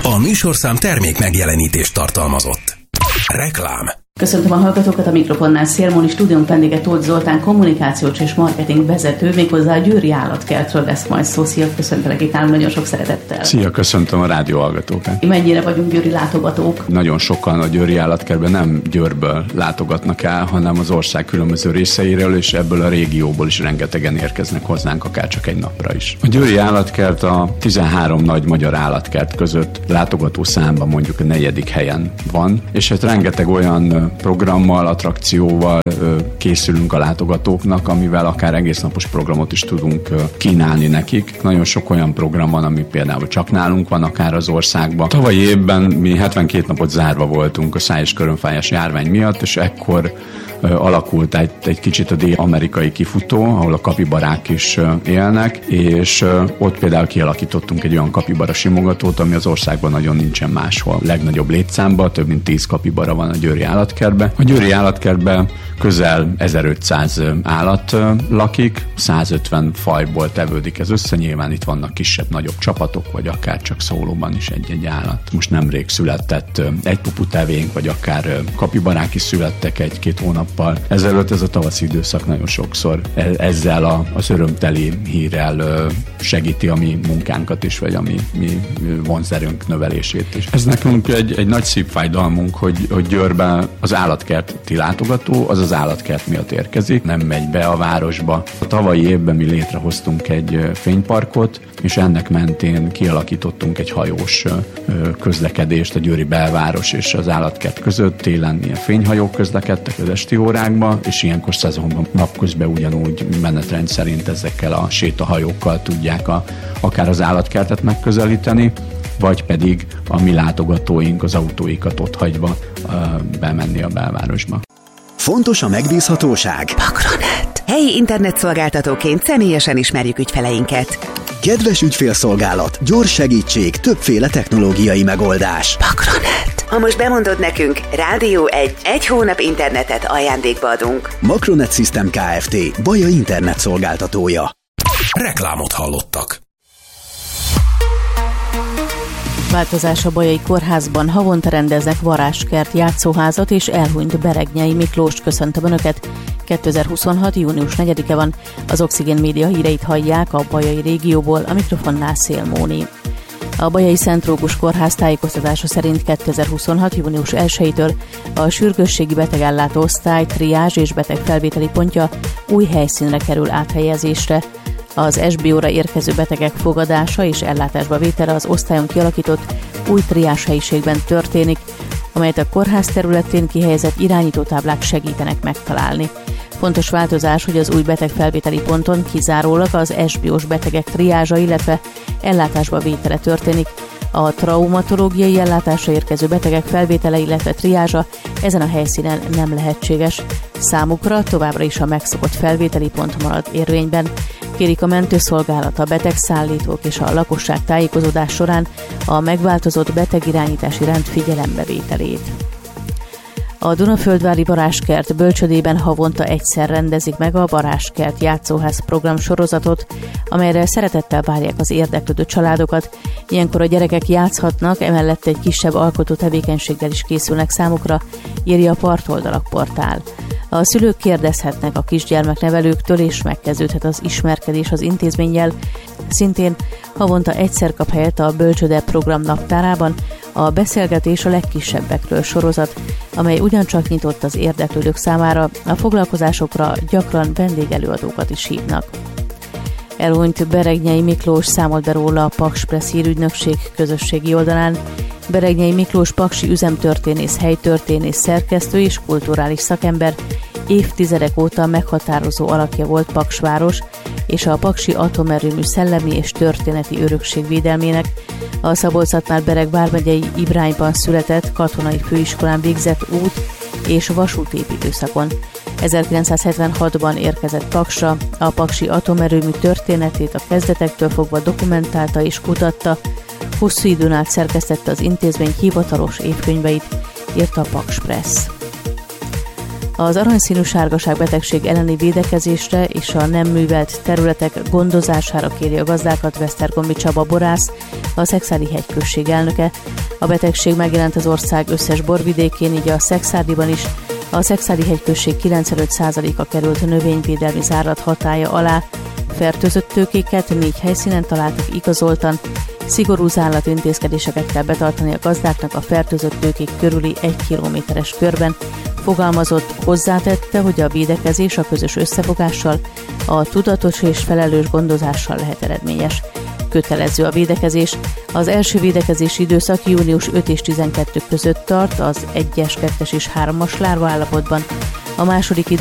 A műsorszám termék megjelenítést tartalmazott. Reklám. Köszöntöm a hallgatókat, a mikrofonnál Szélmóni, stúdiónk vendége Tóth Zoltán, kommunikációs és marketing vezető, méghozzá a Győri Állatkertről lesz majd szó. Szia, köszöntelek itt nálunk nagyon sok szeretettel. Szia, köszöntöm a rádió hallgatókat. Mennyire vagyunk győri látogatók? Nagyon sokan a Győri Állatkertben nem Győrből látogatnak el, hanem az ország különböző részeiről, és ebből a régióból is rengetegen érkeznek hozzánk, akár csak egy napra is. A Győri Állatkert a 13 nagy magyar állatkert között látogató számban mondjuk a 4. helyen van, és hát rengeteg olyan programmal, attrakcióval készülünk a látogatóknak, amivel akár egésznapos programot is tudunk kínálni nekik. Nagyon sok olyan program van, ami például csak nálunk van, akár az országban. Tavalyi évben mi 72 napot zárva voltunk a száj- és körömfájás járvány miatt, és ekkor alakult egy kicsit a dél-amerikai kifutó, ahol a kapibarák is élnek, és ott például kialakítottunk egy olyan kapibara simogatót, ami az országban nagyon nincsen máshol. Legnagyobb létszámban több mint 10 kapibara van a Győri Állatkertben. A Győri Állatkertben közel 1500 állat lakik, 150 fajból tevődik ez össze, nyilván itt vannak kisebb-nagyobb csapatok, vagy akár csak szólóban is egy-egy állat. Most nemrég született egy puputevénk, vagy akár kapibarák is születtek 1-2 hónappal ezelőtt. Ez a tavaszi időszak nagyon sokszor ezzel az örömteli hírrel segíti a mi munkánkat is, vagy a mi vonzerőnk növelését is. Ez nekünk egy nagy szívfájdalmunk, hogy Győrben az állatkerti látogató az állatkert miatt érkezik, nem megy be a városba. A tavalyi évben mi létrehoztunk egy fényparkot, és ennek mentén kialakítottunk egy hajós közlekedést a győri belváros és az állatkert között. Télen ilyen fényhajók közlekedtek az esti órákban, és ilyenkor szezonban napközben ugyanúgy menetrend szerint ezekkel a sétahajókkal tudják akár az állatkertet megközelíteni, vagy pedig a mi látogatóink az autóikat ott hagyva bemenni a belvárosba. Fontos a megbízhatóság. Makronet. Helyi internetszolgáltatóként személyesen ismerjük ügyfeleinket. Kedves ügyfélszolgálat, gyors segítség, többféle technológiai megoldás. Makronet. Ha most bemondod nekünk, Rádió 1 hónap internetet ajándékba adunk. Makronet System Kft. Baja internet szolgáltatója. Reklámot hallottak. Változás a Bajai Kórházban, havonta rendeznek varázskert játszóházat, és elhunyt Beregnyei Miklóst. Köszöntöm Önöket! 2026. június 4-e van, az Oxigén Média híreit hallják a bajai régióból, a mikrofonnál Szélmóni. A Bajai Szent Rókus Kórház tájékoztatása szerint 2026. június 1-től a sürgősségi betegellátó osztály, triázs és betegfelvételi pontja új helyszínre kerül áthelyezésre. Az SBO-ra érkező betegek fogadása és ellátásba vétele az osztályon kialakított új triázs helyiségben történik, amelyet a kórház területén kihelyezett irányítótáblák segítenek megtalálni. Fontos változás, hogy az új betegfelvételi ponton kizárólag az SBO-s betegek triázsa, illetve ellátásba vétele történik. A traumatológiai ellátásra érkező betegek felvétele, illetve triázsa ezen a helyszínen nem lehetséges. Számukra továbbra is a megszokott felvételi pont marad érvényben. Kérik a mentőszolgálat, a betegszállítók és a lakosság tájékozódás során a megváltozott betegirányítási rend figyelembevételét. A Dunaföldvári Varázskert bölcsödében havonta egyszer rendezik meg a Varázskert játszóház program sorozatot, amelyre szeretettel várják az érdeklődő családokat. Ilyenkor a gyerekek játszhatnak, emellett egy kisebb alkotó tevékenységgel is készülnek számukra, írja a Partoldalak portál. A szülők kérdezhetnek a kisgyermeknevelőktől, és megkezdődhet az ismerkedés az intézménnyel. Szintén havonta egyszer kap helyet a Bölcsöde program naptárában a Beszélgetés a legkisebbekről sorozat, amely ugyancsak nyitott az érdeklődők számára, a foglalkozásokra gyakran vendégelőadókat is hívnak. Elhunyt Beregnyei Miklós számolt be róla a Paks Pressz hírügynökség közösségi oldalán. Beregnyei Miklós paksi üzemtörténész, helytörténész, szerkesztő és kulturális szakember, évtizedek óta meghatározó alakja volt Paksváros és a paksi atomerőmű szellemi és történeti örökség védelmének. A Szabolcs-Szatmár-Bereg vármegyei Ibrányban született, katonai főiskolán végzett út és vasútépítő szakon. 1976-ban érkezett Paksra, a paksi atomerőmű történetét a kezdetektől fogva dokumentálta és kutatta, hosszú időn át szerkesztette az intézmény hivatalos évkönyveit, írta a Paks Pressz. Az aranyszínű sárgaság betegség elleni védekezésre és a nem művelt területek gondozására kéri a gazdákat Vesztergomi Csaba borász, a Szekszárdi hegyközség elnöke. A betegség megjelent az ország összes borvidékén, így a Szekszárdiban is. A Szekszárdi hegyközség 95%-a került növényvédelmi zárat hatálya alá. Fertőzött tőkéket 4 helyszínen találtak igazoltan. Szigorú zállatintézkedéseket kell betartani a gazdáknak a fertőzött tőkék körüli 1 kilométeres körben. Fogalmazott, hozzátette, hogy a védekezés a közös összefogással, a tudatos és felelős gondozással lehet eredményes. Kötelező a védekezés. Az első védekezési időszak június 5 és 12 között tart az 1-es, 2-es és 3-as lárva állapotban. A második